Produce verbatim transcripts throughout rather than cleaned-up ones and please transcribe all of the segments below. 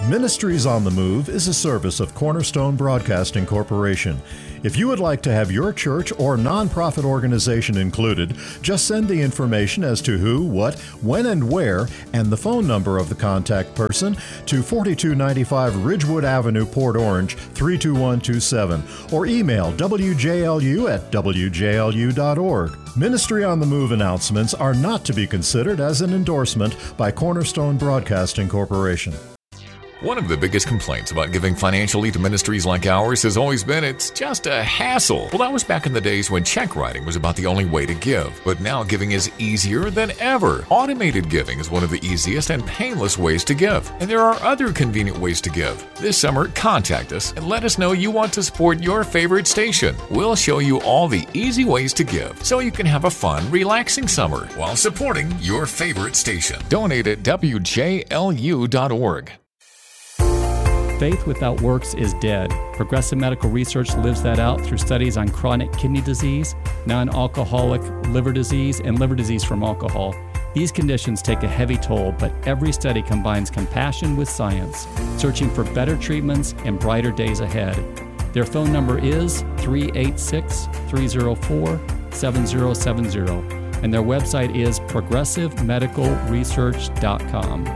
Ministries on the Move is a service of Cornerstone Broadcasting Corporation. If you would like to have your church or nonprofit organization included, just send the information as to who, what, when, and where, and the phone number of the contact person to forty-two ninety-five Ridgewood Avenue, Port Orange, three two one two seven, or email W J L U at W J L U dot org. Ministry on the Move announcements are not to be considered as an endorsement by Cornerstone Broadcasting Corporation. One of the biggest complaints about giving financially to ministries like ours has always been it's just a hassle. Well, that was back in the days when check writing was about the only way to give. But now giving is easier than ever. Automated giving is one of the easiest and painless ways to give. And there are other convenient ways to give. This summer, contact us and let us know you want to support your favorite station. We'll show you all the easy ways to give so you can have a fun, relaxing summer while supporting your favorite station. Donate at W J L U dot org. Faith without works is dead. Progressive Medical Research lives that out through studies on chronic kidney disease, non-alcoholic liver disease, and liver disease from alcohol. These conditions take a heavy toll, but every study combines compassion with science, searching for better treatments and brighter days ahead. Their phone number is three eight six, three zero four, seven zero seven zero, and their website is progressive medical research dot com.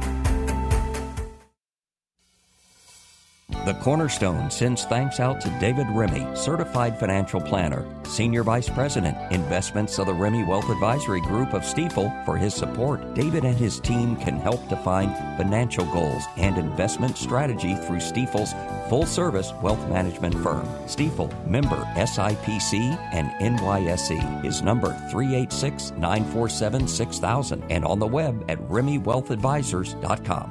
The Cornerstone sends thanks out to David Remy, Certified Financial Planner, Senior Vice President, Investments of the Remy Wealth Advisory Group of Stifel, for his support. David and his team can help define financial goals and investment strategy through Stifel's full-service wealth management firm. Stifel, member S I P C and N Y S E. His number three eight six, nine four seven, six thousand and on the web at remy wealth advisors dot com.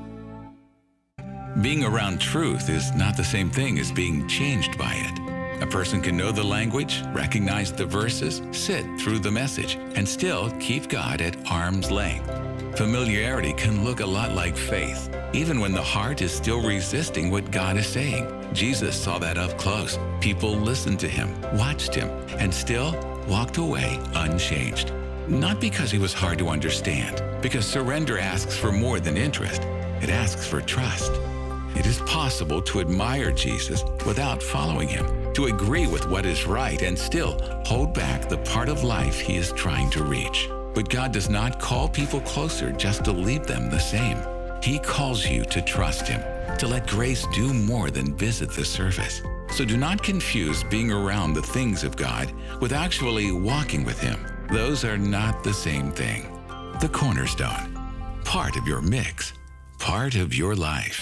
Being around truth is not the same thing as being changed by it. A person can know the language, recognize the verses, sit through the message, and still keep God at arm's length. Familiarity can look a lot like faith, even when the heart is still resisting what God is saying. Jesus saw that up close. People listened to him, watched him, and still walked away unchanged. Not because he was hard to understand, because surrender asks for more than interest. It asks for trust. It is possible to admire Jesus without following him, to agree with what is right and still hold back the part of life he is trying to reach. But God does not call people closer just to leave them the same. He calls you to trust him, to let grace do more than visit the surface. So do not confuse being around the things of God with actually walking with him. Those are not the same thing. The Cornerstone, part of your mix, part of your life.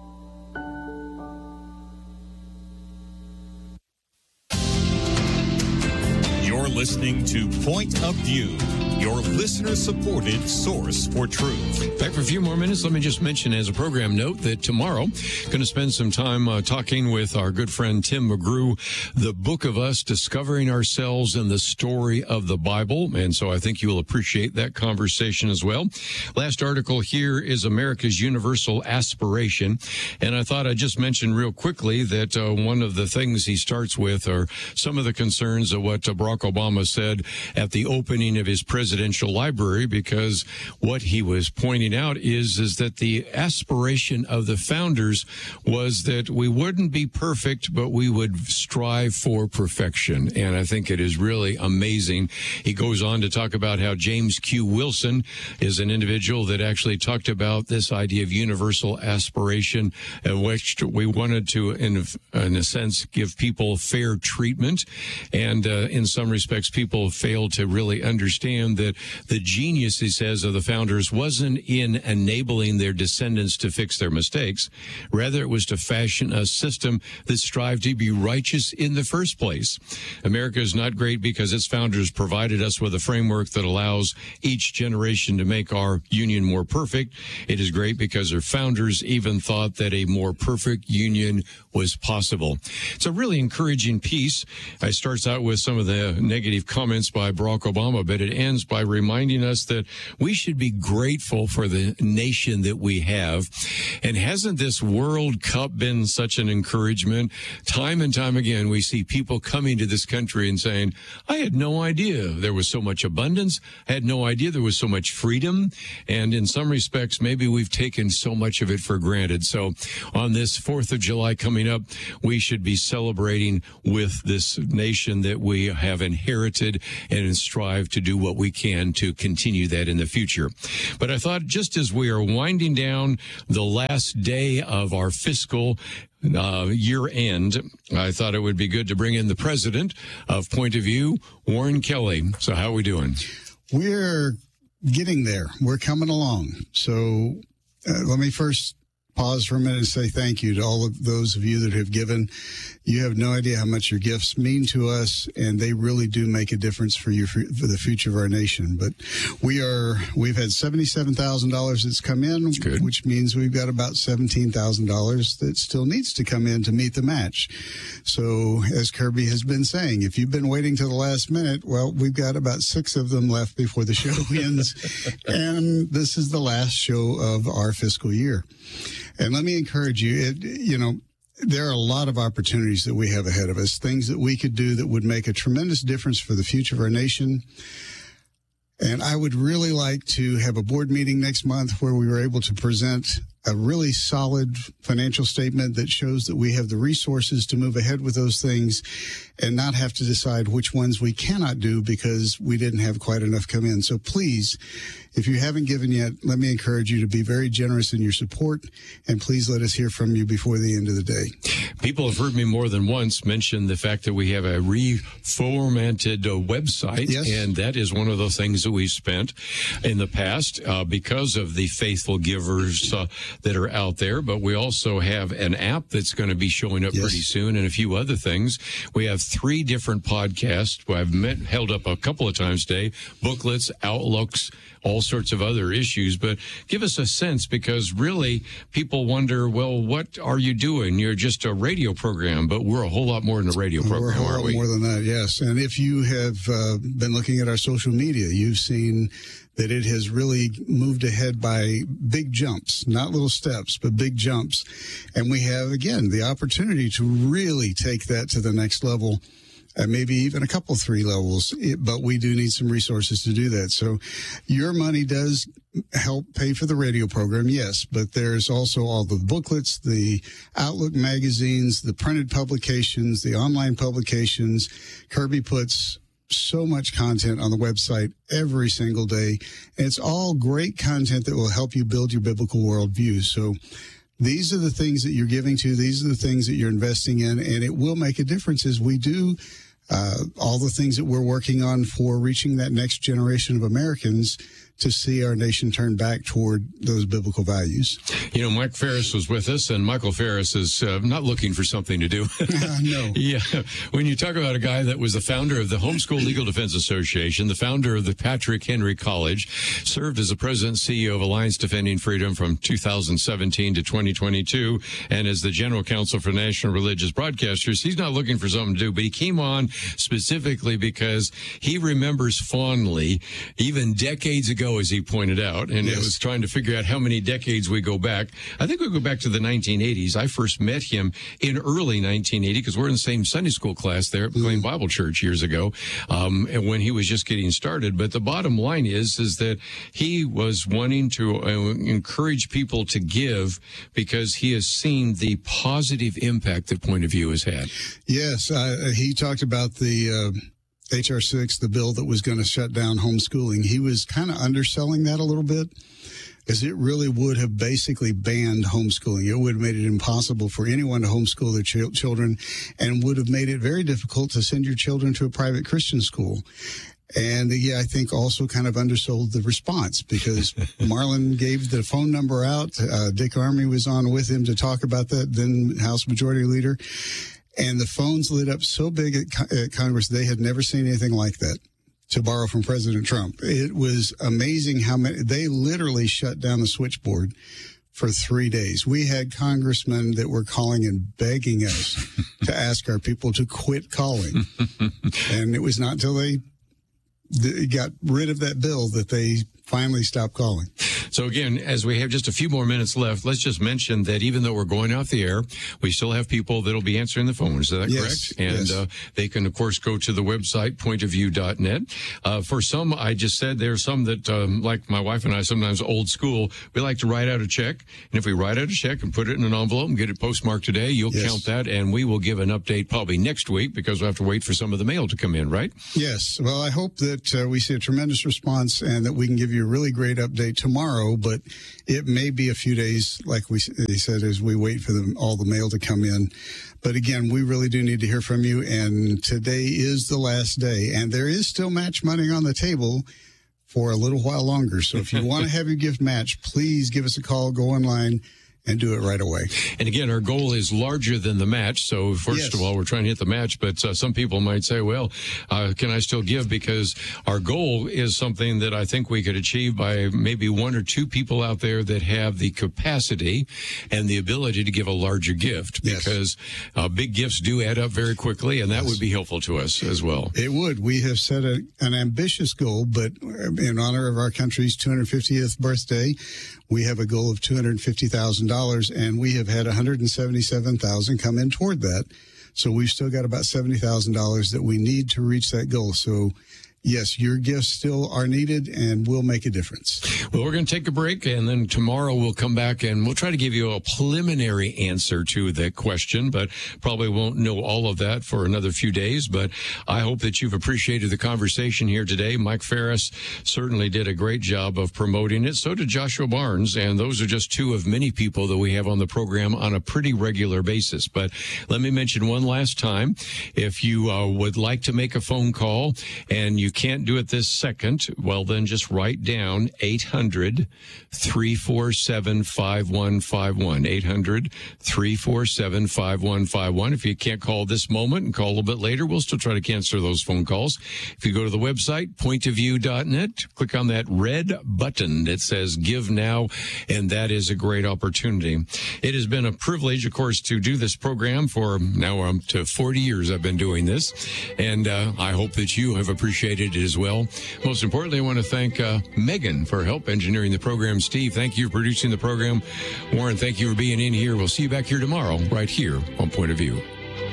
You're listening to Point of View, your listener-supported source for truth. Back for a few more minutes. Let me just mention as a program note that tomorrow, going to spend some time uh, talking with our good friend Tim McGrew, the book of us, discovering ourselves in the story of the Bible. And so I think you will appreciate that conversation as well. Last article here is America's Universal Aspiration. And I thought I'd just mention real quickly that uh, one of the things he starts with are some of the concerns of what uh, Barack Obama said at the opening of his presidential library, because what he was pointing out is, is that the aspiration of the founders was that we wouldn't be perfect, but we would strive for perfection. And I think it is really amazing. He goes on to talk about how James Q. Wilson is an individual that actually talked about this idea of universal aspiration, in which we wanted to, in, in a sense, give people fair treatment. And uh, in some respects, people failed to really understand that the genius, he says, of the founders wasn't in enabling their descendants to fix their mistakes. Rather, it was to fashion a system that strived to be righteous in the first place. America is not great because its founders provided us with a framework that allows each generation to make our union more perfect. It is great because our founders even thought that a more perfect union was possible. It's a really encouraging piece. It starts out with some of the negative comments by Barack Obama, but it ends close by reminding us that we should be grateful for the nation that we have. And hasn't this World Cup been such an encouragement? Time and time again, we see people coming to this country and saying, I had no idea there was so much abundance. I had no idea there was so much freedom. And in some respects, maybe we've taken so much of it for granted. So on this fourth of July coming up, we should be celebrating with this nation that we have inherited and strive to do what we can to continue that in the future. But I thought, just as we are winding down the last day of our fiscal Uh, year end, I thought it would be good to bring in the president of Point of View, Warren Kelly. So how are we doing? We're getting there. We're coming along. So uh, let me first pause for a minute and say thank you to all of those of you that have given. You have no idea how much your gifts mean to us, and they really do make a difference for you, for, for the future of our nation. But we are, we've had seventy-seven thousand dollars that's come in, which means we've got about seventeen thousand dollars that still needs to come in to meet the match. So as Kirby has been saying, if you've been waiting to the last minute, well, we've got about six of them left before the show ends. And this is the last show of our fiscal year. And let me encourage you, it, you know, there are a lot of opportunities that we have ahead of us, things that we could do that would make a tremendous difference for the future of our nation. And I would really like to have a board meeting next month where we were able to present a really solid financial statement that shows that we have the resources to move ahead with those things and not have to decide which ones we cannot do because we didn't have quite enough come in. So please, if you haven't given yet, let me encourage you to be very generous in your support, and please let us hear from you before the end of the day. People have heard me more than once mention the fact that we have a reformatted uh, website, yes. And that is one of the things that we've spent in the past uh, because of the faithful givers uh, that are out there. But we also have an app that's going to be showing up yes. pretty soon, and a few other things. We have three different podcasts. I've met, held up a couple of times today, booklets, outlooks, all sorts of other issues. But give us a sense, because really people wonder, well, what are you doing? You're just a radio program, but we're a whole lot more than a radio program, we're a whole aren't lot we? More than that, yes. And if you have uh, been looking at our social media, you've seen that it has really moved ahead by big jumps, not little steps, but big jumps. And we have, again, the opportunity to really take that to the next level. And maybe even a couple, three levels, but we do need some resources to do that. So your money does help pay for the radio program, yes, but there's also all the booklets, the Outlook magazines, the printed publications, the online publications. Kirby puts so much content on the website every single day. And it's all great content that will help you build your biblical worldview. So these are the things that you're giving to. These are the things that you're investing in, and it will make a difference as we do uh, all the things that we're working on for reaching that next generation of Americans to see our nation turn back toward those biblical values. You know, Mike Ferris was with us, and Michael Ferris is uh, not looking for something to do. uh, no. Yeah. When you talk about a guy that was the founder of the Homeschool Legal Defense Association, the founder of the Patrick Henry College, served as the president and C E O of Alliance Defending Freedom from two thousand seventeen to twenty twenty-two, and as the general counsel for National Religious Broadcasters, he's not looking for something to do, but he came on specifically because he remembers fondly, even decades ago, as he pointed out, and yes. It was trying to figure out how many decades we go back. I think we go back to the nineteen eighties. I first met him in early nineteen eighty because we're in the same Sunday school class there at McLean mm. Bible Church years ago, um, and when he was just getting started. But the bottom line is, is that he was wanting to uh, encourage people to give because he has seen the positive impact that Point of View has had. Yes, uh, he talked about the uh H R six, the bill that was going to shut down homeschooling. He was kind of underselling that a little bit, as it really would have basically banned homeschooling. It would have made it impossible for anyone to homeschool their ch- children and would have made it very difficult to send your children to a private Christian school. And, yeah, I think also kind of undersold the response because Marlon gave the phone number out. Uh, Dick Armey was on with him to talk about that, then House Majority Leader. And the phones lit up so big at, co- at Congress, they had never seen anything like that, to borrow from President Trump. It was amazing how many, they literally shut down the switchboard for three days. We had congressmen that were calling and begging us to ask our people to quit calling. And it was not until they th- got rid of that bill that they finally stopped calling. So again, as we have just a few more minutes left, let's just mention that even though we're going off the air, we still have people that'll be answering the phones. Is that yes, correct? And yes. uh, they can, of course, go to the website, point of view dot net. Uh, for some, I just said there are some that, um, like my wife and I, sometimes old school, we like to write out a check. And if we write out a check and put it in an envelope and get it postmarked today, you'll yes. count that, and we will give an update probably next week because we'll have to wait for some of the mail to come in, right? Yes. Well, I hope that uh, we see a tremendous response and that we can give you a really great update tomorrow, but it may be a few days, like we they said, as we wait for them, all the mail to come in. But again, we really do need to hear from you, and today is the last day, and there is still match money on the table for a little while longer. So if you want to have your gift matched, please give us a call, go online, and do it right away. And again, our goal is larger than the match. So first yes. of all, we're trying to hit the match, but uh, some people might say, well, uh, can I still give? Because our goal is something that I think we could achieve by maybe one or two people out there that have the capacity and the ability to give a larger gift, yes. because uh, big gifts do add up very quickly, and that yes. would be helpful to us as well. It would. We have set a, an ambitious goal, but in honor of our country's two hundred fiftieth birthday, we have a goal of two hundred fifty thousand dollars, and we have had one hundred seventy-seven thousand dollars come in toward that. So we've still got about seventy thousand dollars that we need to reach that goal. So yes, your gifts still are needed and will make a difference. Well, we're going to take a break, and then tomorrow we'll come back and we'll try to give you a preliminary answer to that question, but probably won't know all of that for another few days. But I hope that you've appreciated the conversation here today. Mike Ferris certainly did a great job of promoting it. So did Joshua Barnes, and those are just two of many people that we have on the program on a pretty regular basis. But let me mention one last time, if you uh, would like to make a phone call and you can't do it this second, well, then just write down eight hundred, three four seven, five one five one. eight hundred, three four seven, five one five one. If you can't call this moment and call a little bit later, we'll still try to answer those phone calls. If you go to the website, point of view dot net, click on that red button that says Give Now, and that is a great opportunity. It has been a privilege, of course, to do this program for now um, to forty years I've been doing this, and uh, I hope that you have appreciated it as well. Most importantly, I want to thank uh, Megan for help engineering the program. Steve, thank you for producing the program. Warren, thank you for being in here. We'll see you back here tomorrow, right here on Point of View.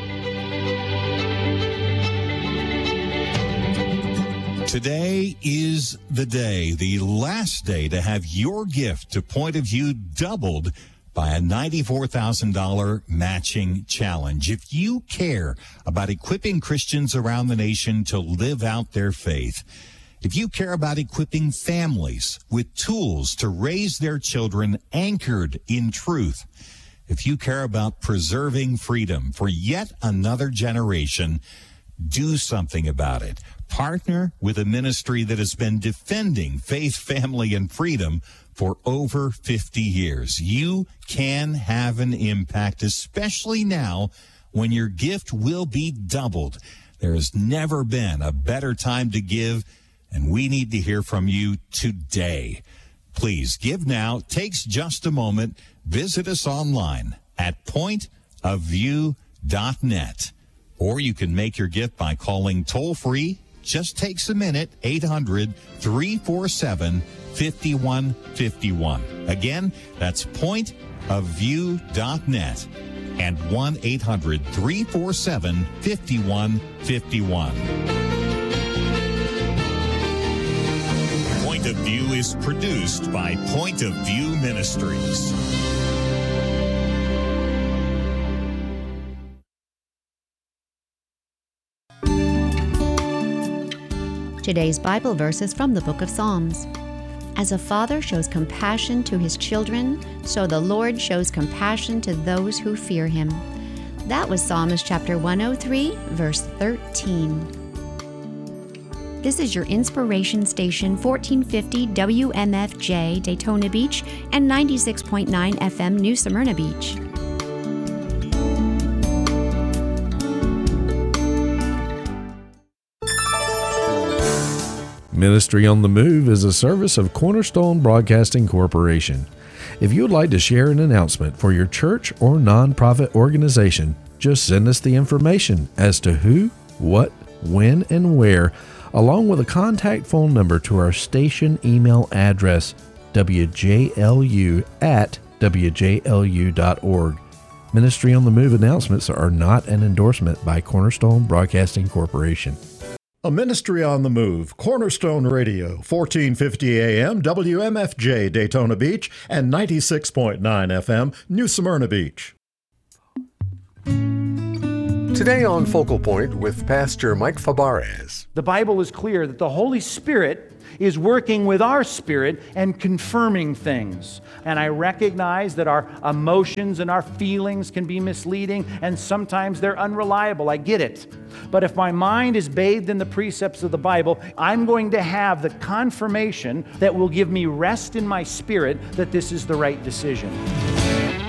Today is the day, the last day to have your gift to Point of View doubled by a ninety-four thousand dollars matching challenge. If you care about equipping Christians around the nation to live out their faith, if you care about equipping families with tools to raise their children anchored in truth, if you care about preserving freedom for yet another generation, do something about it. Partner with a ministry that has been defending faith, family, and freedom for over fifty years. You can have an impact, especially now when your gift will be doubled. There has never been a better time to give, and we need to hear from you today. Please give now. It takes just a moment. Visit us online at point of view dot net, or you can make your gift by calling toll-free. Just takes a minute, eight hundred, three four seven, five one five one. Again, that's point of view dot net and one eight hundred, three four seven, five one five one. Point of View is produced by Point of View Ministries. Today's Bible verse is from the book of Psalms. As a father shows compassion to his children, so the Lord shows compassion to those who fear him. That was Psalms chapter one oh three, verse thirteen. This is your inspiration station, fourteen fifty W M F J Daytona Beach and ninety-six point nine F M New Smyrna Beach. Ministry on the Move is a service of Cornerstone Broadcasting Corporation. If you would like to share an announcement for your church or nonprofit organization, just send us the information as to who, what, when, and where along with a contact phone number to our station email address, w j l u at w j l u dot org. Ministry on the Move announcements are not an endorsement by Cornerstone Broadcasting Corporation. A Ministry on the Move, Cornerstone Radio, fourteen fifty A M, W M F J Daytona Beach, and ninety-six point nine F M, New Smyrna Beach. Today on Focal Point with Pastor Mike Fabarez. The Bible is clear that the Holy Spirit is working with our spirit and confirming things. And I recognize that our emotions and our feelings can be misleading, and sometimes they're unreliable. I get it. But if my mind is bathed in the precepts of the Bible, I'm going to have the confirmation that will give me rest in my spirit that this is the right decision.